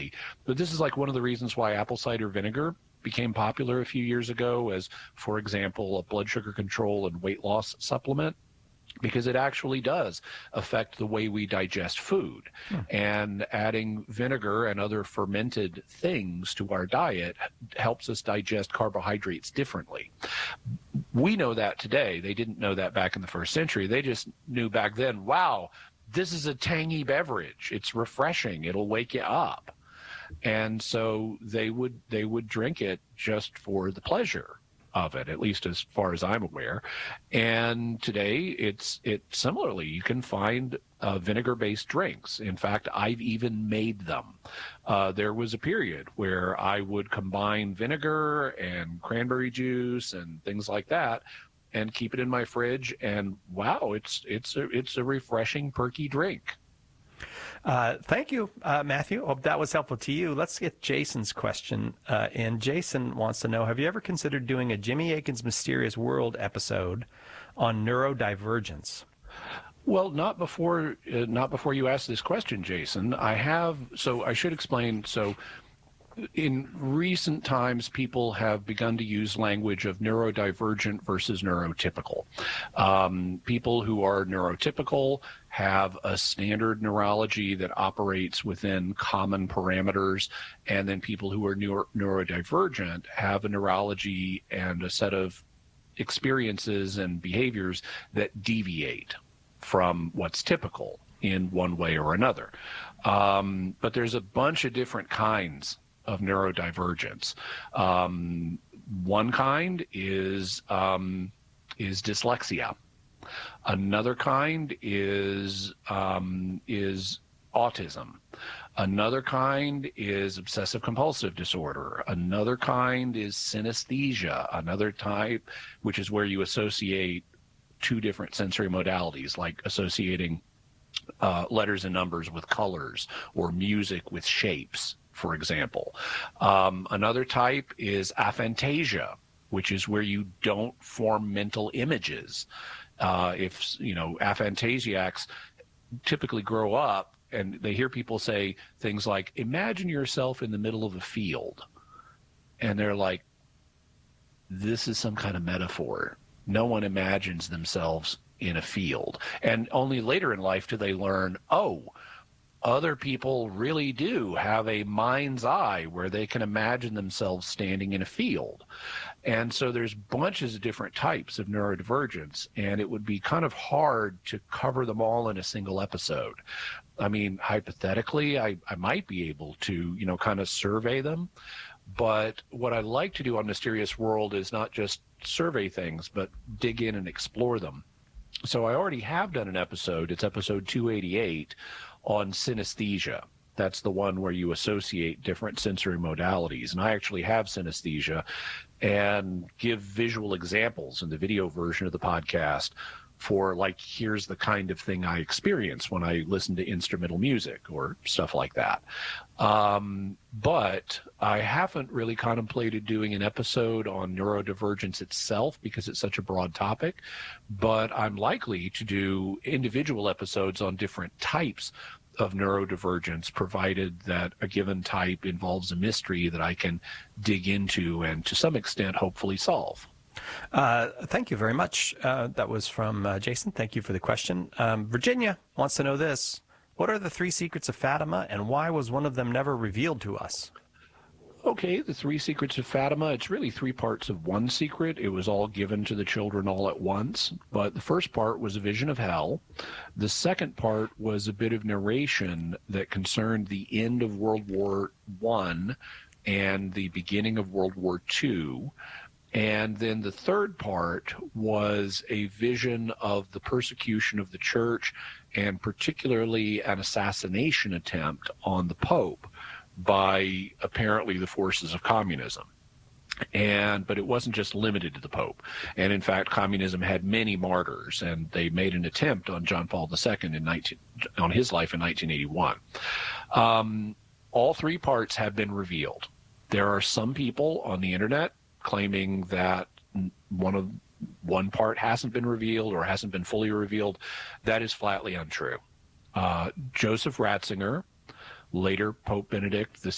quickly. But this is like one of the reasons why apple cider vinegar became popular a few years ago as, for example, a blood sugar control and weight loss supplement, because it actually does affect the way we digest food. And adding vinegar and other fermented things to our diet helps us digest carbohydrates differently. We know that today. They didn't know that back in the first century. They just knew back then, wow, this is a tangy beverage. It's refreshing. It'll wake you up. And so they would drink it just for the pleasure of it, at least as far as I'm aware. And today it's similarly, you can find vinegar-based drinks. In fact, I've even made them. There was a period where I would combine vinegar and cranberry juice and things like that and keep it in my fridge, and wow, it's a refreshing, perky drink. Thank you, Matthew. Hope that was helpful to you. Let's get Jason's question. And Jason wants to know, have you ever considered doing a Jimmy Akin's Mysterious World episode on neurodivergence? Well, not before you ask this question, Jason. So I should explain. So in recent times, people have begun to use language of neurodivergent versus neurotypical. People who are neurotypical have a standard neurology that operates within common parameters, and then people who are neurodivergent have a neurology and a set of experiences and behaviors that deviate from what's typical in one way or another. But there's a bunch of different kinds of neurodivergence. One kind is dyslexia. Another kind is autism. Another kind is obsessive compulsive disorder. Another kind is synesthesia. Another type, which is where you associate two different sensory modalities, like associating letters and numbers with colors or music with shapes, for example. Another type is aphantasia, which is where you don't form mental images. Aphantasiacs typically grow up and they hear people say things like, imagine yourself in the middle of a field. And they're like, this is some kind of metaphor. No one imagines themselves in a field. And only later in life do they learn, oh, other people really do have a mind's eye where they can imagine themselves standing in a field. And so there's bunches of different types of neurodivergence, and it would be kind of hard to cover them all in a single episode. I mean, hypothetically, I might be able to, kind of survey them. But what I like to do on Mysterious World is not just survey things, but dig in and explore them. So I already have done an episode. It's episode 288 on synesthesia. That's the one where you associate different sensory modalities. And I actually have synesthesia and give visual examples in the video version of the podcast for, like, here's the kind of thing I experience when I listen to instrumental music or stuff like that. But I haven't really contemplated doing an episode on neurodivergence itself because it's such a broad topic. But I'm likely to do individual episodes on different types of neurodivergence, provided that a given type involves a mystery that I can dig into and to some extent hopefully solve. Thank you very much. That was from Jason. Thank you for the question. Virginia wants to know this. What are the 3 secrets of Fatima, and why was one of them never revealed to us? Okay, the 3 secrets of Fatima, it's really 3 parts of one secret. It was all given to the children all at once. But the first part was a vision of hell. The second part was a bit of narration that concerned the end of World War I and the beginning of World War II. And then the third part was a vision of the persecution of the church, and particularly an assassination attempt on the Pope by apparently the forces of communism. But it wasn't just limited to the Pope. And in fact, communism had many martyrs, and they made an attempt on John Paul II on his life in 1981. All 3 parts have been revealed. There are some people on the internet claiming that one part hasn't been revealed or hasn't been fully revealed. That is flatly untrue. Joseph Ratzinger, later Pope Benedict